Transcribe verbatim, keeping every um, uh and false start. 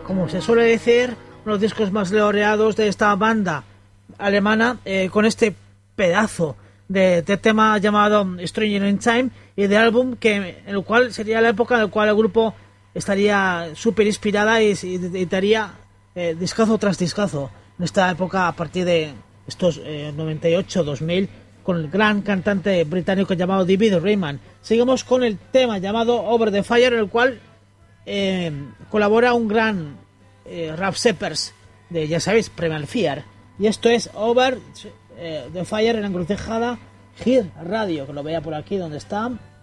como se suele decir, uno de los discos más laureados de esta banda alemana, eh, con este pedazo de, de tema llamado Stranger in Time, y de álbum que en el cual sería la época en la cual el grupo estaría súper inspirada y, y editaría eh, discazo tras discazo en esta época a partir de estos eh, noventa y ocho dos mil, con el gran cantante británico llamado David Rayman. Seguimos con el tema llamado Over the Fire, en el cual eh, colabora un gran eh, Rap Sheppers de, ya sabéis, Primal Fear, y esto es Over eh, the Fire en la encrucijada Hit Radio, que lo veía por aquí donde está.